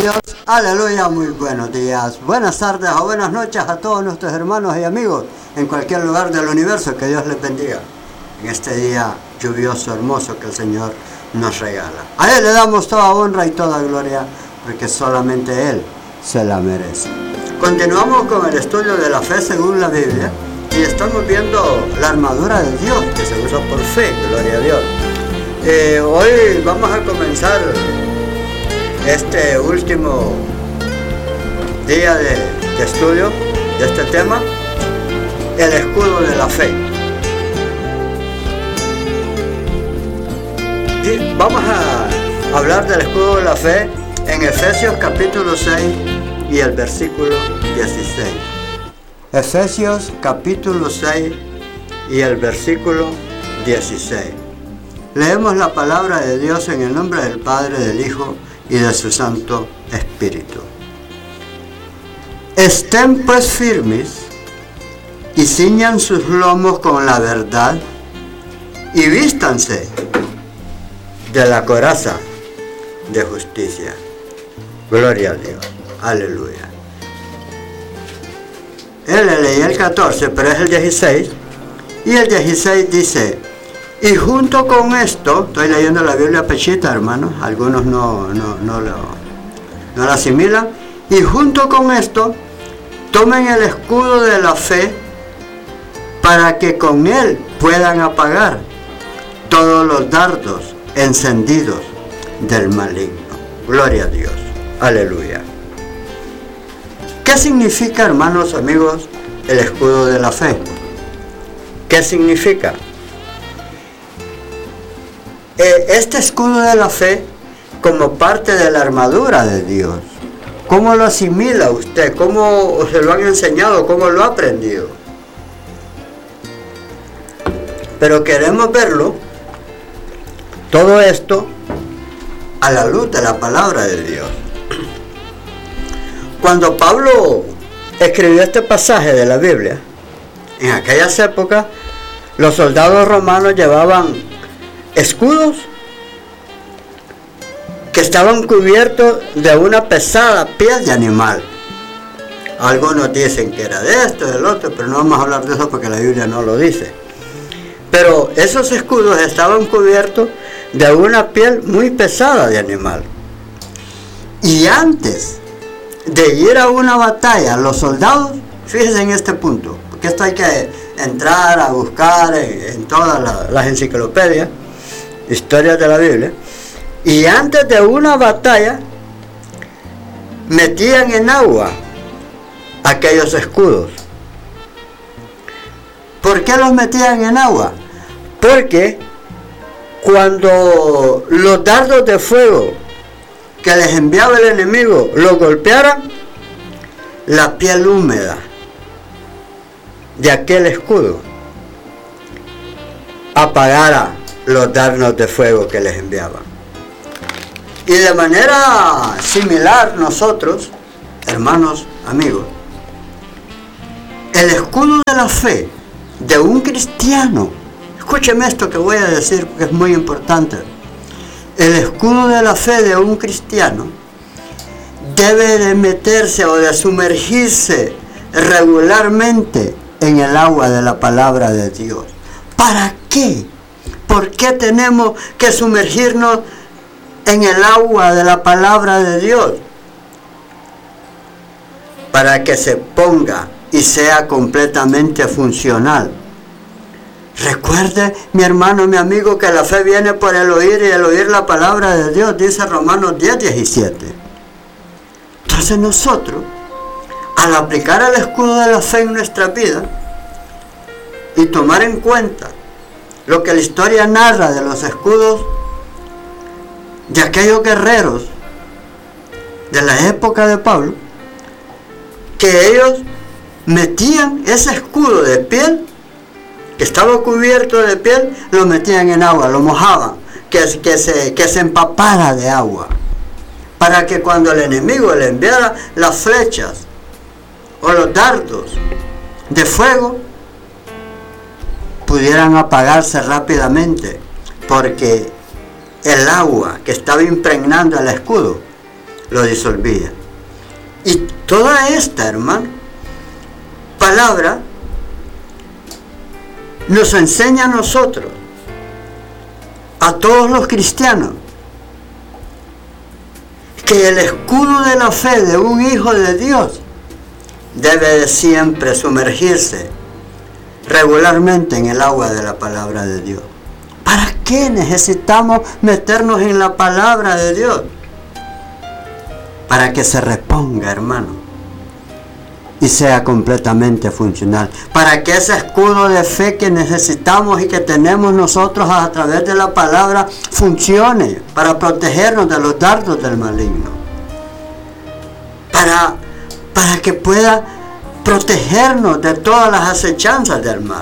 Dios, aleluya, muy buenos días, buenas tardes o buenas noches a todos nuestros hermanos y amigos en cualquier lugar del universo. Que Dios les bendiga en este día lluvioso, hermoso que el Señor nos regala. A Él le damos toda honra y toda gloria porque solamente Él se la merece. Continuamos con el estudio de la fe según la Biblia y estamos viendo la armadura de Dios que se usa por fe, gloria a Dios. Hoy vamos a comenzar este último día de estudio de este tema, el escudo de la fe. Y vamos a hablar del escudo de la fe en Efesios capítulo 6 y el versículo 16. Efesios capítulo 6 y el versículo 16. Leemos la palabra de Dios en el nombre del Padre, del Hijo y de su Santo Espíritu. Estén pues firmes y ciñan sus lomos con la verdad y vístanse de la coraza de justicia. Gloria a Dios. Aleluya. Él le leí el 14, pero es el 16. Y el 16 dice: y junto con esto, estoy leyendo la Biblia pechita, hermanos, algunos no lo asimilan. Y junto con esto, tomen el escudo de la fe para que con él puedan apagar todos los dardos encendidos del maligno. Gloria a Dios. Aleluya. ¿Qué significa, hermanos, amigos, el escudo de la fe? ¿Qué significa? Este escudo de la fe como parte de la armadura de Dios. ¿Cómo lo asimila usted? ¿Cómo se lo han enseñado? ¿Cómo lo ha aprendido? Pero queremos verlo, todo esto, a la luz de la palabra de Dios. Cuando Pablo escribió este pasaje de la Biblia, en aquellas épocas, los soldados romanos llevaban escudos que estaban cubiertos de una pesada piel de animal. Algunos dicen que era de esto, del otro, pero no vamos a hablar de eso porque la Biblia no lo dice. Pero esos escudos estaban cubiertos de una piel muy pesada de animal. Y antes de ir a una batalla, los soldados, fíjense en este punto, porque esto hay que entrar a buscar en todas las enciclopedias, historias de la Biblia, y antes de una batalla metían en agua aquellos escudos. ¿Por qué los metían en agua? Porque cuando los dardos de fuego que les enviaba el enemigo los golpearan, la piel húmeda de aquel escudo apagara los dardos de fuego que les enviaban. Y de manera similar nosotros, hermanos, amigos, el escudo de la fe de un cristiano, escúcheme esto que voy a decir porque es muy importante, el escudo de la fe de un cristiano debe de meterse o de sumergirse regularmente en el agua de la palabra de Dios. ¿Para qué? ¿Por qué tenemos que sumergirnos en el agua de la palabra de Dios? Para que se ponga y sea completamente funcional. Recuerde, mi hermano, mi amigo, que la fe viene por el oír y el oír la palabra de Dios, dice Romanos 10:17. Entonces nosotros, al aplicar el escudo de la fe en nuestra vida y tomar en cuenta lo que la historia narra de los escudos de aquellos guerreros de la época de Pablo, que ellos metían ese escudo de piel, que estaba cubierto de piel, lo metían en agua, lo mojaban, que se empapara de agua, para que cuando el enemigo le enviara las flechas o los dardos de fuego, pudieran apagarse rápidamente, porque el agua que estaba impregnando el escudo lo disolvía. Y toda esta, hermano, palabra nos enseña a nosotros, a todos los cristianos, que el escudo de la fe de un hijo de Dios debe de siempre sumergirse regularmente en el agua de la palabra de Dios. ¿Para qué necesitamos meternos en la palabra de Dios? Para que se reponga, hermano, y sea completamente funcional. Para que ese escudo de fe que necesitamos y que tenemos nosotros a través de la palabra funcione, para protegernos de los dardos del maligno. Para que pueda protegernos de todas las acechanzas del mal.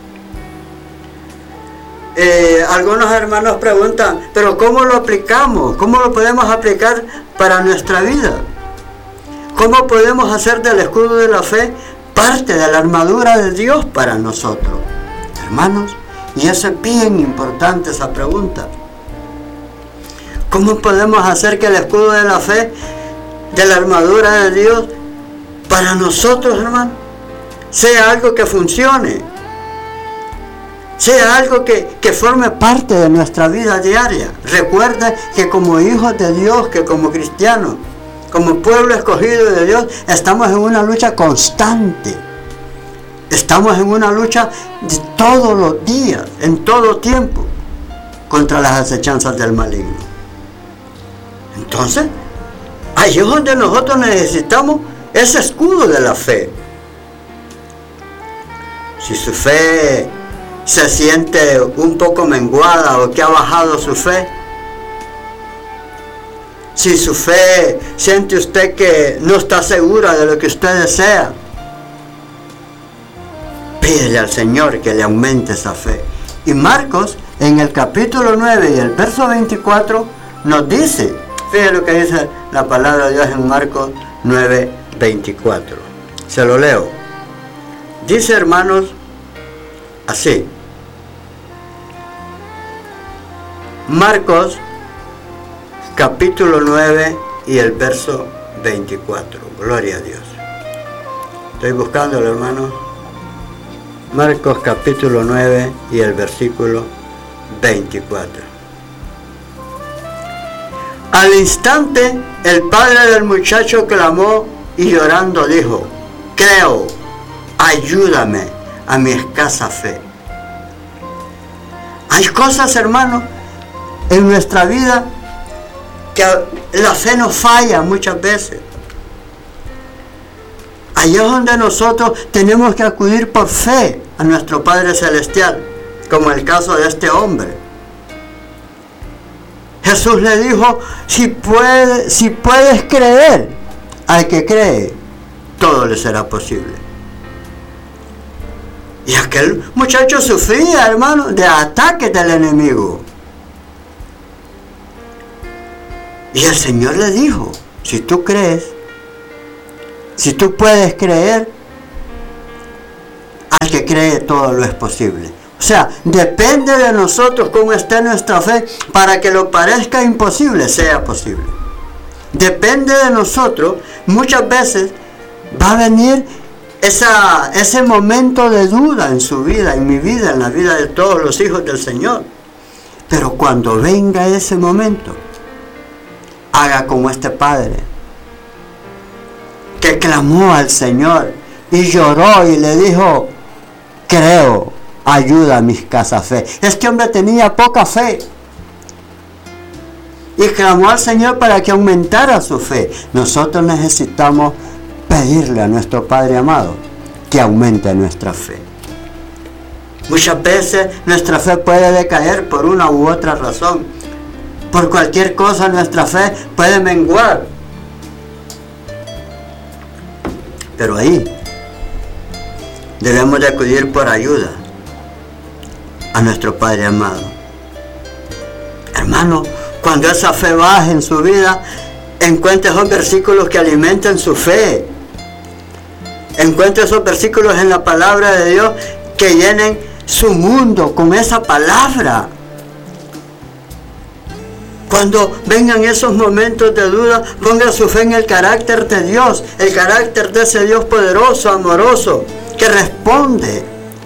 Algunos hermanos preguntan, pero ¿cómo lo aplicamos? ¿Cómo lo podemos aplicar para nuestra vida? ¿Cómo podemos hacer del escudo de la fe parte de la armadura de Dios para nosotros? Hermanos, y eso es bien importante, esa pregunta. ¿Cómo podemos hacer que el escudo de la fe, de la armadura de Dios, para nosotros, hermano, sea algo que funcione? Sea algo que forme parte de nuestra vida diaria. Recuerda que como hijos de Dios, que como cristianos, como pueblo escogido de Dios, estamos en una lucha constante. Estamos en una lucha de todos los días, en todo tiempo, contra las acechanzas del maligno. Entonces, ahí es donde nosotros necesitamos ese escudo de la fe. Si su fe se siente un poco menguada o que ha bajado su fe, si su fe siente usted que no está segura de lo que usted desea, pídele al Señor que le aumente esa fe. Y Marcos, en el capítulo 9 y el verso 24, nos dice, fíjese lo que dice la palabra de Dios en Marcos 9, 24. Se lo leo. Dice, hermanos, así. Marcos capítulo 9 y el verso 24. Gloria a Dios. Estoy buscándolo, hermano. Marcos capítulo 9 y el versículo 24. Al instante el padre del muchacho clamó y llorando dijo: creo, ayúdame a mi escasa fe. Hay cosas, hermano, en nuestra vida que la fe nos falla muchas veces. Ahí es donde nosotros tenemos que acudir por fe a nuestro Padre Celestial, como el caso de este hombre. Jesús le dijo, si puedes creer, al que cree, todo le será posible. Y aquel muchacho sufría, hermano, de ataques del enemigo. Y el Señor le dijo, si tú crees, si tú puedes creer, al que cree todo lo es posible. O sea, depende de nosotros cómo esté nuestra fe para que lo parezca imposible, sea posible. Depende de nosotros. Muchas veces va a venir ese momento de duda en su vida, en mi vida, en la vida de todos los hijos del Señor. Pero cuando venga ese momento, haga como este padre, que clamó al Señor y lloró y le dijo, creo, ayuda a mi escasa fe. Este hombre tenía poca fe y clamó al Señor para que aumentara su fe. Nosotros necesitamos pedirle a nuestro Padre amado que aumente nuestra fe. Muchas veces nuestra fe puede decaer por una u otra razón. Por cualquier cosa nuestra fe puede menguar. Pero ahí debemos de acudir por ayuda a nuestro Padre amado. Hermano, cuando esa fe baje en su vida, encuentre esos versículos que alimenten su fe. Encuentre esos versículos en la palabra de Dios que llenen su mundo con esa palabra. Cuando vengan esos momentos de duda, ponga su fe en el carácter de Dios, el carácter de ese Dios poderoso, amoroso, que responde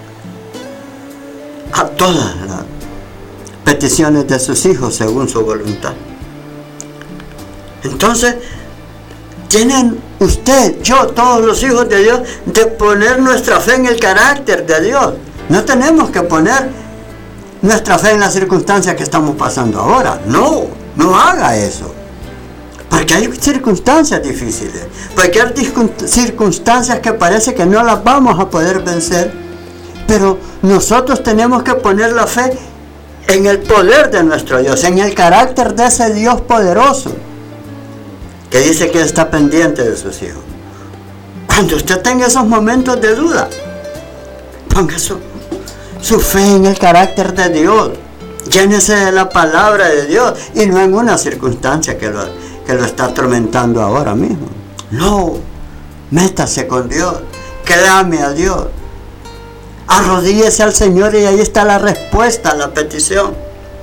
a todas las peticiones de sus hijos según su voluntad. Entonces, tienen usted, yo, todos los hijos de Dios, de poner nuestra fe en el carácter de Dios. No tenemos que poner nuestra fe en las circunstancias que estamos pasando ahora. No haga eso. Porque hay circunstancias difíciles. Porque hay circunstancias que parece que no las vamos a poder vencer. Pero nosotros tenemos que poner la fe en el poder de nuestro Dios, en el carácter de ese Dios poderoso, que dice que está pendiente de sus hijos. Cuando usted tenga esos momentos de duda, ponga su fe en el carácter de Dios. Llénese de la palabra de Dios y no en una circunstancia que lo está atormentando ahora mismo. No, métase con Dios, clame a Dios, arrodíllese al Señor y ahí está la respuesta a la petición.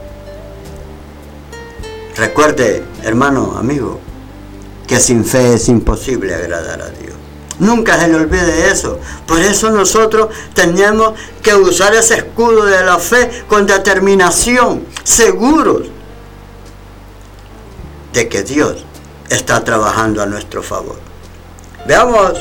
Recuerde, hermano, amigo, que sin fe es imposible agradar a Dios. Nunca se le olvide eso. Por eso nosotros tenemos que usar ese escudo de la fe con determinación, seguros de que Dios está trabajando a nuestro favor. Veamos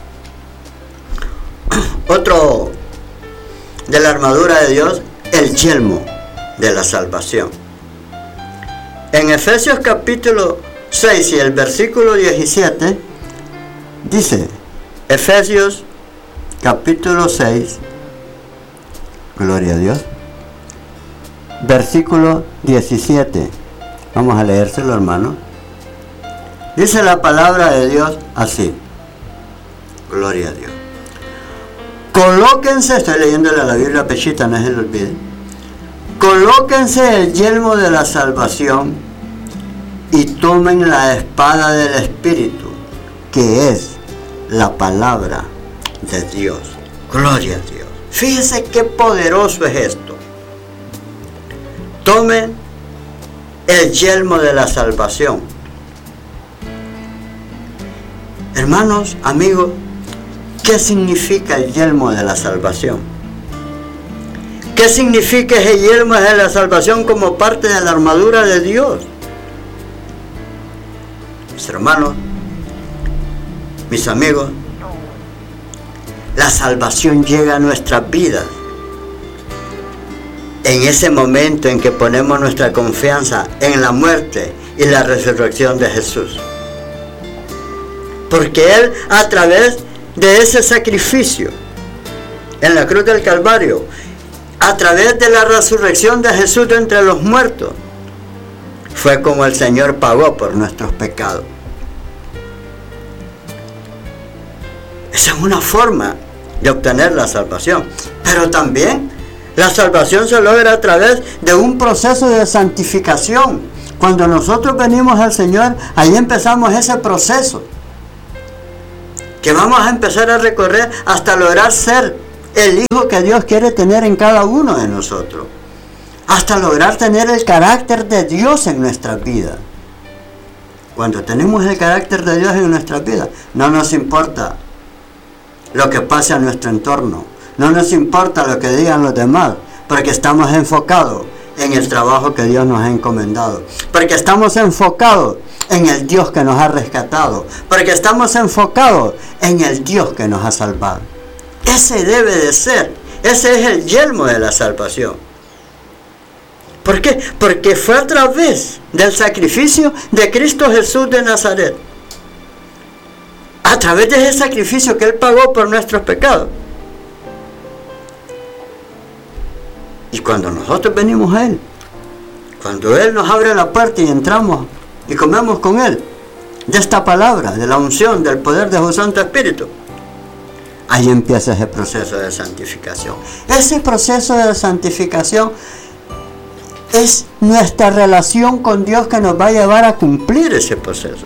otro de la armadura de Dios, el yelmo de la salvación. En Efesios capítulo 6 y el versículo 17 dice, Efesios capítulo 6, gloria a Dios, versículo 17, vamos a leérselo, hermano. Dice la palabra de Dios así, gloria a Dios. Colóquense, estoy leyéndole la Biblia pechita, no se le olvide. Colóquense el yelmo de la salvación y tomen la espada del Espíritu, que es la palabra de Dios. Gloria a Dios. Fíjese qué poderoso es esto. Tomen el yelmo de la salvación. Hermanos, amigos, ¿qué significa el yelmo de la salvación? ¿Qué significa ese yelmo de la salvación como parte de la armadura de Dios? Mis hermanos, mis amigos, la salvación llega a nuestras vidas en ese momento en que ponemos nuestra confianza en la muerte y la resurrección de Jesús. Porque Él, a través de ese sacrificio en la cruz del Calvario, a través de la resurrección de Jesús de entre los muertos, fue como el Señor pagó por nuestros pecados. Esa es una forma de obtener la salvación. Pero también la salvación se logra a través de un proceso de santificación. Cuando nosotros venimos al Señor, ahí empezamos ese proceso, que vamos a empezar a recorrer hasta lograr ser el hijo que Dios quiere tener en cada uno de nosotros. Hasta lograr tener el carácter de Dios en nuestras vidas. Cuando tenemos el carácter de Dios en nuestras vidas, no nos importa lo que pase a nuestro entorno, no nos importa lo que digan los demás, porque estamos enfocados en el trabajo que Dios nos ha encomendado, porque estamos enfocados en el Dios que nos ha rescatado, porque estamos enfocados en el Dios que nos ha salvado. Ese debe de ser, ese es el yelmo de la salvación. ¿Por qué? Porque fue a través del sacrificio de Cristo Jesús de Nazaret, a través de ese sacrificio que Él pagó por nuestros pecados. Y cuando nosotros venimos a Él, cuando Él nos abre la puerta y entramos y comemos con Él, de esta palabra, de la unción, del poder de su Santo Espíritu, ahí empieza ese proceso de santificación. Ese proceso de santificación es nuestra relación con Dios que nos va a llevar a cumplir ese proceso.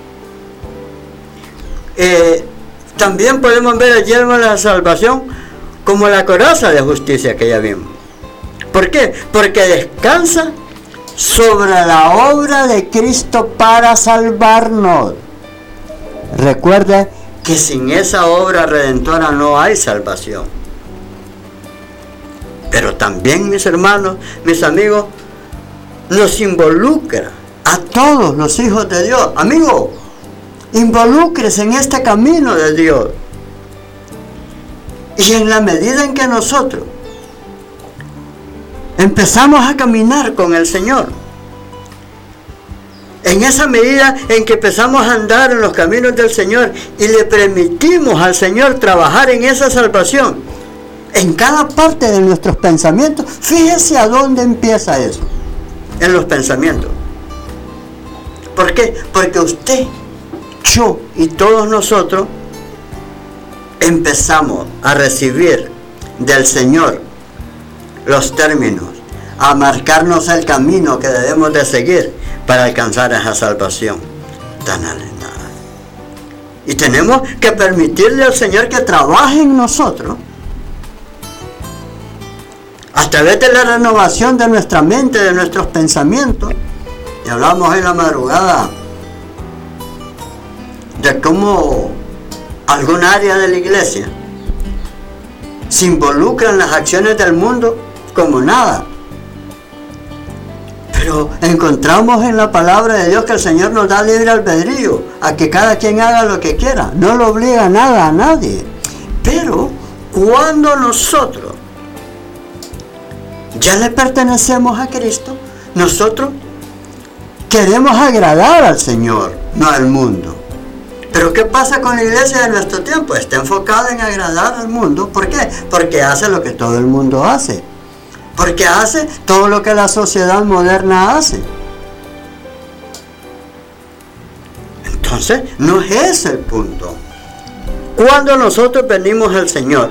También podemos ver el yelmo de la salvación como la coraza de justicia que ya vimos. ¿Por qué? Porque descansa sobre la obra de Cristo para salvarnos. Recuerde que sin esa obra redentora no hay salvación. Pero también, mis hermanos, mis amigos, nos involucra a todos los hijos de Dios. Amigo, involúcrese en este camino de Dios. Y en la medida en que nosotros empezamos a caminar con el Señor, en esa medida en que empezamos a andar en los caminos del Señor y le permitimos al Señor trabajar en esa salvación, en cada parte de nuestros pensamientos, fíjese a dónde empieza eso, en los pensamientos. ¿Por qué? Porque usted, yo y todos nosotros empezamos a recibir del Señor los términos, a marcarnos el camino que debemos de seguir para alcanzar esa salvación tan alejada. Y tenemos que permitirle al Señor que trabaje en nosotros a través de la renovación de nuestra mente, de nuestros pensamientos. Y hablamos en la madrugada de cómo algún área de la iglesia se involucra en las acciones del mundo como nada. Pero encontramos en la palabra de Dios que el Señor nos da libre albedrío a que cada quien haga lo que quiera. No lo obliga nada a nadie. Pero cuando nosotros ya le pertenecemos a Cristo, nosotros queremos agradar al Señor, no al mundo. Pero ¿qué pasa con la iglesia de nuestro tiempo? Está enfocada en agradar al mundo. ¿Por qué? Porque hace lo que todo el mundo hace. Porque hace todo lo que la sociedad moderna hace. Entonces, no es ese el punto. Cuando nosotros venimos al Señor,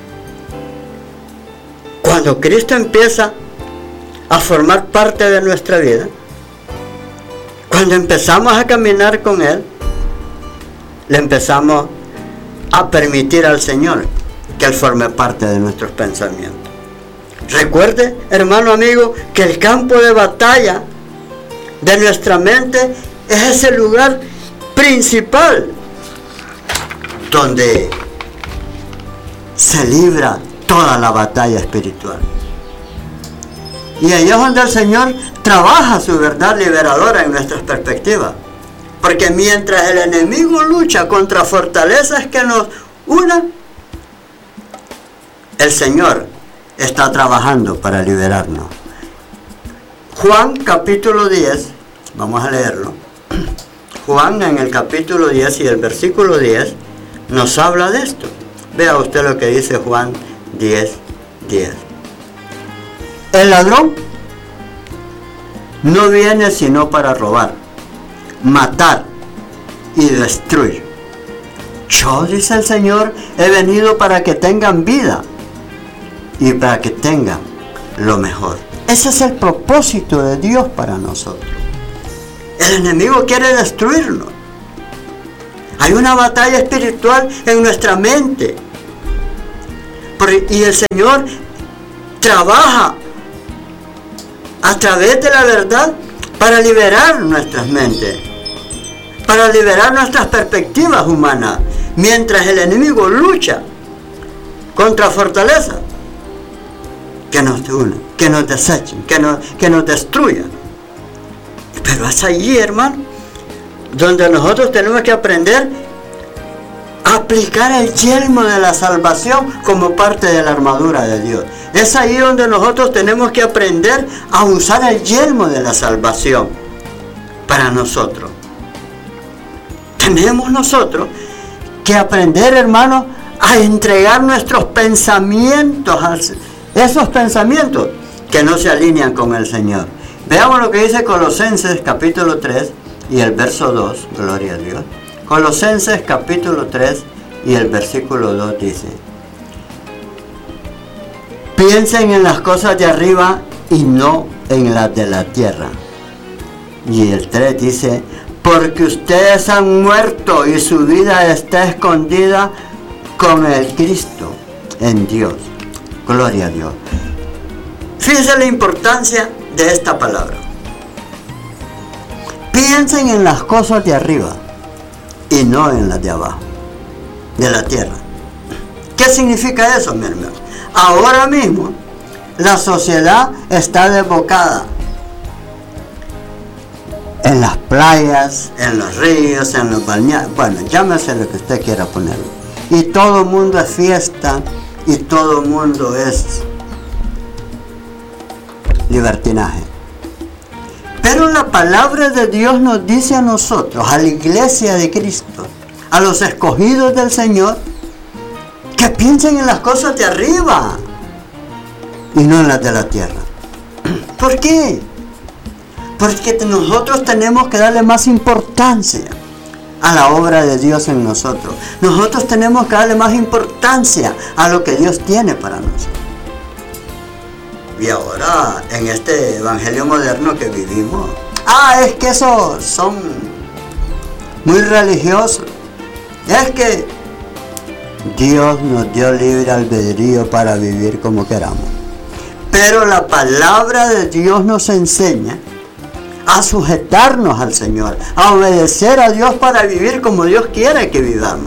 cuando Cristo empieza a formar parte de nuestra vida, cuando empezamos a caminar con Él, le empezamos a permitir al Señor que Él forme parte de nuestros pensamientos. Recuerde, hermano amigo, que el campo de batalla de nuestra mente es ese lugar principal donde se libra toda la batalla espiritual. Y ahí es donde el Señor trabaja su verdad liberadora en nuestras perspectivas. Porque mientras el enemigo lucha contra fortalezas que nos unan, el Señor está trabajando para liberarnos. Juan capítulo 10, vamos a leerlo. Juan en el capítulo 10 y el versículo 10 nos habla de esto. Vea usted lo que dice Juan 10:10. El ladrón no viene sino para robar, matar y destruir. Yo, dice el Señor, he venido para que tengan vida y para que tengan lo mejor. Ese es el propósito de Dios para nosotros. El enemigo quiere destruirnos. Hay una batalla espiritual en nuestra mente. Y el Señor trabaja a través de la verdad para liberar nuestras mentes, para liberar nuestras perspectivas humanas, mientras el enemigo lucha contra fortalezas que nos unen, que nos desechen, que nos destruyan. Pero es allí, hermano, donde nosotros tenemos que aprender a aplicar el yelmo de la salvación como parte de la armadura de Dios. Es ahí donde nosotros tenemos que aprender a usar el yelmo de la salvación para nosotros. Tenemos nosotros que aprender, hermano, a entregar nuestros pensamientos, esos pensamientos que no se alinean con el Señor. Veamos lo que dice Colosenses capítulo 3 y el verso 2, gloria a Dios. Colosenses capítulo 3 y el versículo 2 dice: piensen en las cosas de arriba y no en las de la tierra. Y el 3 dice: porque ustedes han muerto y su vida está escondida con el Cristo en Dios. Gloria a Dios. Fíjense la importancia de esta palabra. Piensen en las cosas de arriba y no en las de abajo, de la tierra. ¿Qué significa eso, mi hermano? Ahora mismo la sociedad está desbocada en las playas, en los ríos, en los balnearios, bueno, llámese lo que usted quiera ponerlo. Y todo el mundo es fiesta y todo el mundo es libertinaje. Pero la palabra de Dios nos dice a nosotros, a la iglesia de Cristo, a los escogidos del Señor, que piensen en las cosas de arriba y no en las de la tierra. ¿Por qué? Porque nosotros tenemos que darle más importancia a la obra de Dios en nosotros. Nosotros tenemos que darle más importancia a lo que Dios tiene para nosotros. Y ahora, en este evangelio moderno que vivimos, es que esos son muy religiosos. Es que Dios nos dio libre albedrío para vivir como queramos. Pero la palabra de Dios nos enseña a sujetarnos al Señor, a obedecer a Dios para vivir como Dios quiere que vivamos.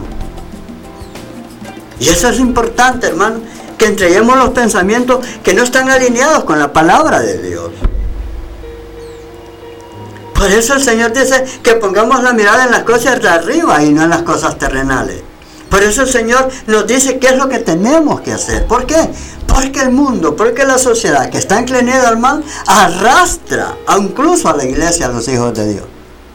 Y eso es importante, hermano, que entreguemos los pensamientos que no están alineados con la palabra de Dios. Por eso el Señor dice que pongamos la mirada en las cosas de arriba y no en las cosas terrenales. Por eso el Señor nos dice qué es lo que tenemos que hacer. ¿Por qué? Porque el mundo, porque la sociedad que está inclinada al mal, arrastra incluso a la iglesia, a los hijos de Dios.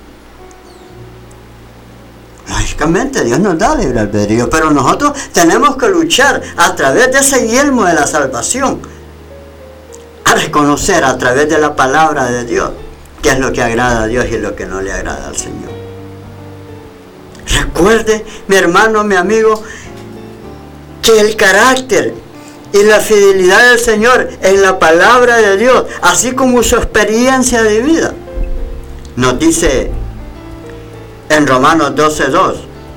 Lógicamente Dios nos da libre albedrío, pero nosotros tenemos que luchar a través de ese yelmo de la salvación, a reconocer a través de la palabra de Dios qué es lo que agrada a Dios y lo que no le agrada al Señor. Recuerde, mi hermano, mi amigo, que el carácter y la fidelidad del Señor en la palabra de Dios, así como su experiencia de vida, nos dice en Romanos 12:2,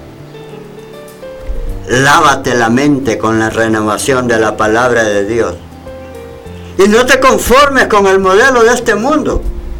lávate la mente con la renovación de la palabra de Dios y no te conformes con el modelo de este mundo,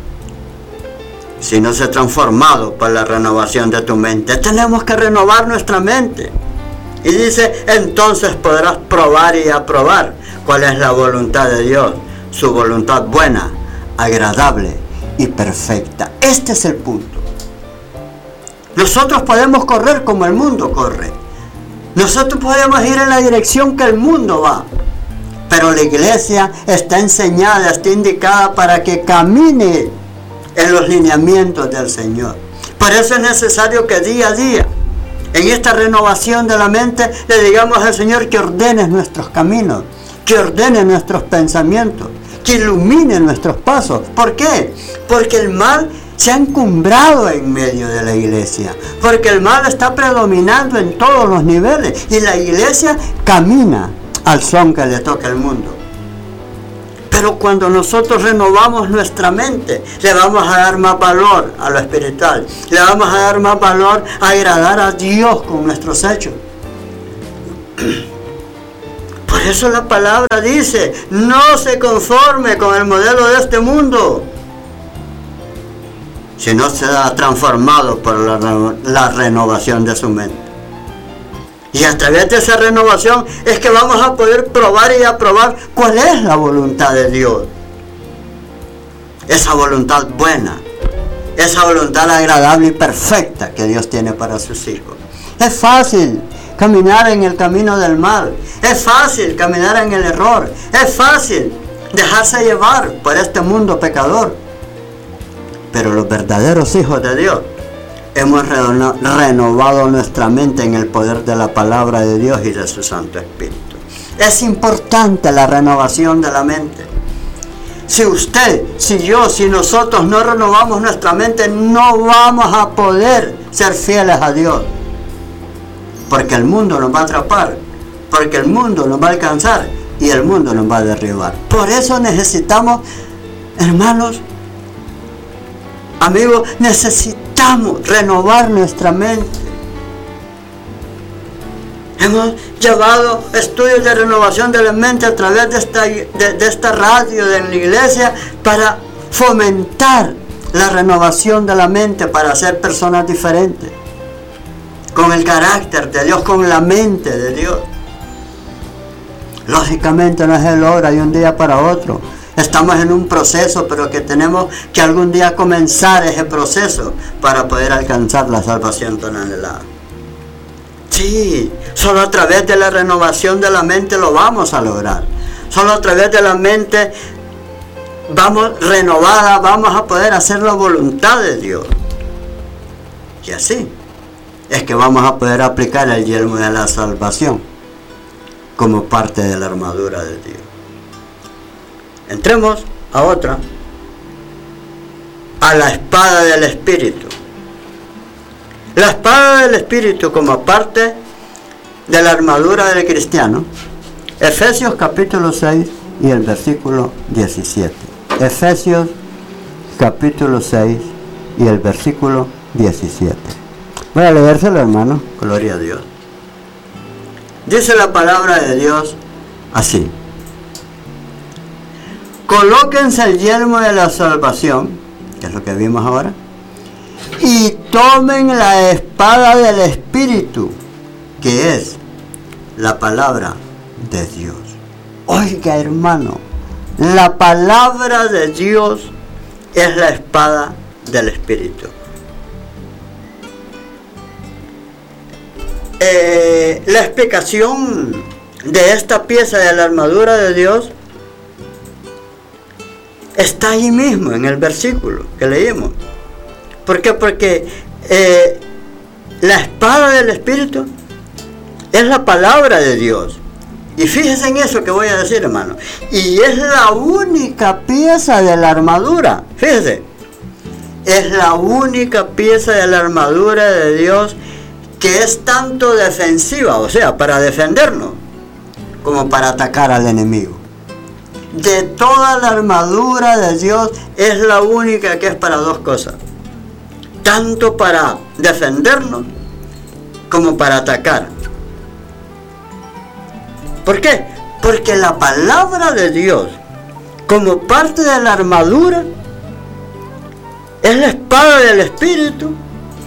sino sé transformado por la renovación de tu mente. Tenemos que renovar nuestra mente. Y dice, entonces podrás probar y aprobar cuál es la voluntad de Dios, su voluntad buena, agradable y perfecta. Este es el punto. Nosotros podemos correr como el mundo corre. Nosotros podemos ir en la dirección que el mundo va. Pero la iglesia está enseñada, está indicada para que camine en los lineamientos del Señor. Por eso es necesario que día a día, en esta renovación de la mente, le digamos al Señor que ordene nuestros caminos, que ordene nuestros pensamientos, que ilumine nuestros pasos. ¿Por qué? Porque el mal se ha encumbrado en medio de la iglesia, porque el mal está predominando en todos los niveles y la iglesia camina al son que le toca al mundo. Pero cuando nosotros renovamos nuestra mente, le vamos a dar más valor a lo espiritual, le vamos a dar más valor a agradar a Dios con nuestros hechos. Por eso la palabra dice, no se conforme con el modelo de este mundo, sino será transformado por la renovación de su mente. Y a través de esa renovación es que vamos a poder probar y aprobar cuál es la voluntad de Dios. Esa voluntad buena, esa voluntad agradable y perfecta que Dios tiene para sus hijos. Es fácil caminar en el camino del mal, es fácil caminar en el error, es fácil dejarse llevar por este mundo pecador. Pero los verdaderos hijos de Dios hemos renovado nuestra mente en el poder de la palabra de Dios y de su Santo Espíritu. Es importante la renovación de la mente. Si usted, si yo, si nosotros no renovamos nuestra mente, no vamos a poder ser fieles a Dios. Porque el mundo nos va a atrapar, porque el mundo nos va a alcanzar y el mundo nos va a derribar. Por eso necesitamos, hermanos, amigos, necesitamos renovar nuestra mente. Hemos llevado estudios de renovación de la mente a través de esta radio de la iglesia para fomentar la renovación de la mente para ser personas diferentes, con el carácter de Dios, con la mente de Dios. Lógicamente no se logra de un día para otro. Estamos en un proceso, pero que tenemos que algún día comenzar ese proceso para poder alcanzar la salvación tan anhelada. Sí, solo a través de la renovación de la mente lo vamos a lograr. Solo a través de la mente renovada vamos a poder hacer la voluntad de Dios. Y así es que vamos a poder aplicar el yelmo de la salvación como parte de la armadura de Dios. Entremos a otra, a la espada del Espíritu. La espada del Espíritu como parte de la armadura del cristiano. Efesios capítulo 6 y el versículo 17. Efesios capítulo 6 y el versículo 17. Voy a leérselo, hermano. Gloria a Dios. Dice la palabra de Dios así: colóquense el yelmo de la salvación, que es lo que vimos ahora, y tomen la espada del Espíritu, que es la palabra de Dios. Oiga, hermano, la palabra de Dios es la espada del Espíritu. La explicación de esta pieza de la armadura de Dios está ahí mismo en el versículo que leímos. ¿Por qué? Porque la espada del Espíritu es la palabra de Dios. Y fíjense en eso que voy a decir, hermano. Y es la única pieza de la armadura. Fíjense. Es la única pieza de la armadura de Dios que es tanto defensiva, o sea, para defendernos, como para atacar al enemigo. De toda la armadura de Dios es la única que es para dos cosas. Tanto para defendernos como para atacar. ¿Por qué? Porque la palabra de Dios, como parte de la armadura, es la espada del Espíritu.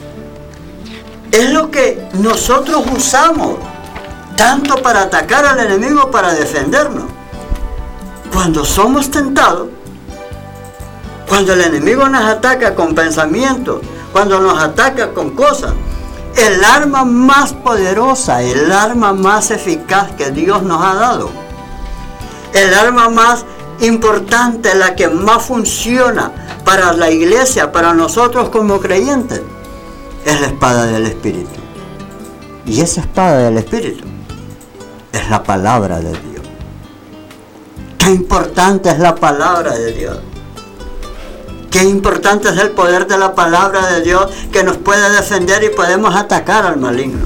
Es lo que nosotros usamos, tanto para atacar al enemigo como para defendernos. Cuando somos tentados, cuando el enemigo nos ataca con pensamientos, cuando nos ataca con cosas, el arma más poderosa, el arma más eficaz que Dios nos ha dado, el arma más importante, la que más funciona para la iglesia, para nosotros como creyentes, es la espada del Espíritu. Y esa espada del Espíritu es la palabra de Dios. Qué importante es la palabra de Dios. Qué importante es el poder de la palabra de Dios, que nos puede defender y podemos atacar al maligno.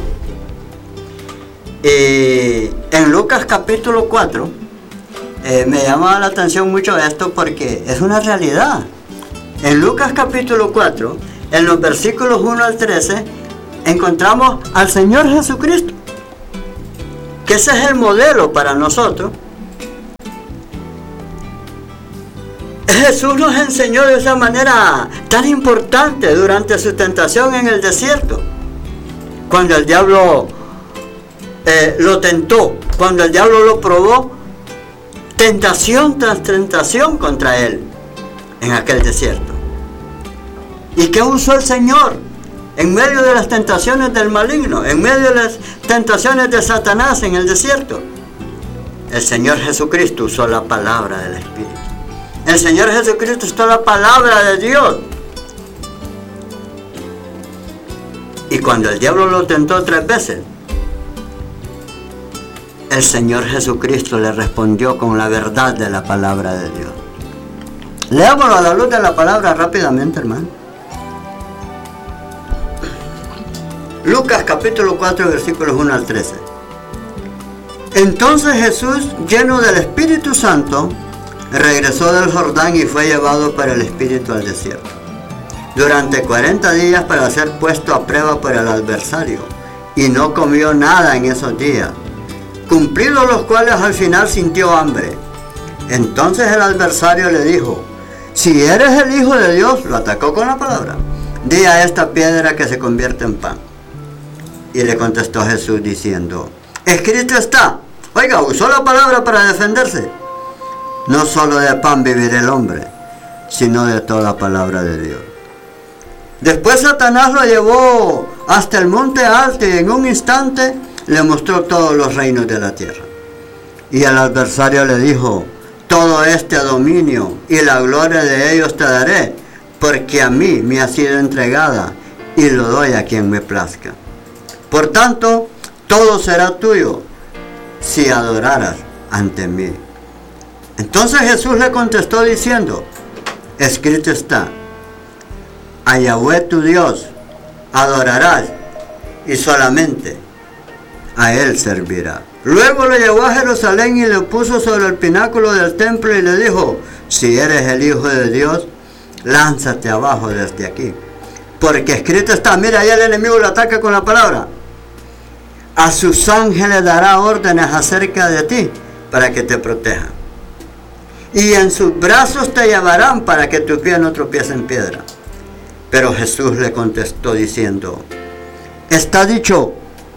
En Lucas capítulo 4, me llama la atención mucho esto porque es una realidad. En Lucas capítulo 4, en los versículos 1 al 13, encontramos al Señor Jesucristo, que ese es el modelo para nosotros. Jesús nos enseñó de esa manera tan importante durante su tentación en el desierto, cuando el diablo lo tentó, cuando el diablo lo probó, tentación tras tentación contra él en aquel desierto. ¿Y qué usó el Señor en medio de las tentaciones del maligno, en medio de las tentaciones de Satanás en el desierto? El Señor Jesucristo usó la palabra del Espíritu. El Señor Jesucristo usó la palabra de Dios. Y cuando el diablo lo tentó 3 veces, el Señor Jesucristo le respondió con la verdad de la palabra de Dios. Leámoslo a la luz de la palabra rápidamente, hermano. Lucas capítulo 4, versículos 1 al 13. Entonces Jesús, lleno del Espíritu Santo, regresó del Jordán y fue llevado por el Espíritu al desierto, durante 40 días para ser puesto a prueba por el adversario, y no comió nada en esos días, cumplidos los cuales al final sintió hambre. Entonces el adversario le dijo: si eres el Hijo de Dios, lo atacó con la palabra, di a esta piedra que se convierte en pan. Y le contestó Jesús diciendo, escrito está. Oiga, usó la palabra para defenderse. No solo de pan vivirá el hombre, sino de toda palabra de Dios. Después Satanás lo llevó hasta el monte alto y en un instante le mostró todos los reinos de la tierra. Y el adversario le dijo, todo este dominio y la gloria de ellos te daré, porque a mí me ha sido entregada y lo doy a quien me plazca. Por tanto, todo será tuyo si adoraras ante mí. Entonces Jesús le contestó diciendo, escrito está, a Yahweh tu Dios adorarás y solamente a Él servirás. Luego lo llevó a Jerusalén y lo puso sobre el pináculo del templo y le dijo, si eres el Hijo de Dios, lánzate abajo desde aquí. Porque escrito está, mira, ahí el enemigo lo ataca con la palabra. A sus ángeles dará órdenes acerca de ti para que te protejan. Y en sus brazos te llevarán para que tu pie no tropiece en piedra. Pero Jesús le contestó diciendo, está dicho,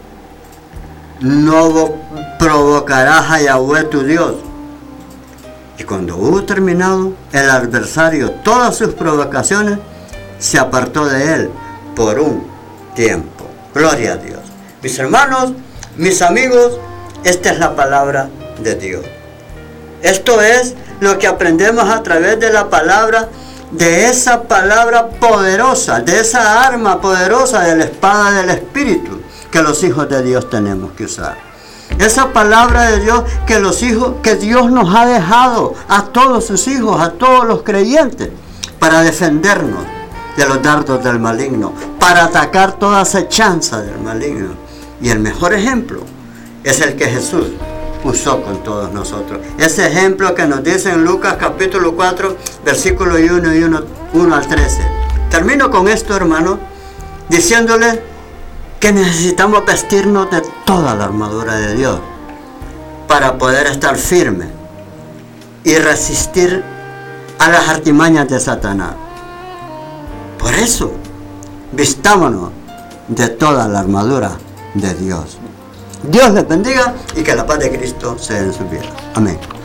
no provocarás a Yahweh tu Dios. Y cuando hubo terminado, el adversario todas sus provocaciones, se apartó de él por un tiempo. Gloria a Dios. Mis hermanos, mis amigos, esta es la palabra de Dios. Esto es lo que aprendemos a través de la palabra, de esa palabra poderosa, de esa arma poderosa de la espada del Espíritu que los hijos de Dios tenemos que usar. Esa palabra de Dios que Dios nos ha dejado a todos sus hijos, a todos los creyentes, para defendernos de los dardos del maligno, para atacar toda acechanza del maligno. Y el mejor ejemplo es el que Jesús usó con todos nosotros. Ese ejemplo que nos dice en Lucas capítulo 4, versículos 1 al 13. Termino con esto, hermano, diciéndole que necesitamos vestirnos de toda la armadura de Dios para poder estar firmes y resistir a las artimañas de Satanás. Por eso, vistámonos de toda la armadura de Dios. Dios les bendiga y que la paz de Cristo sea en su vida. Amén.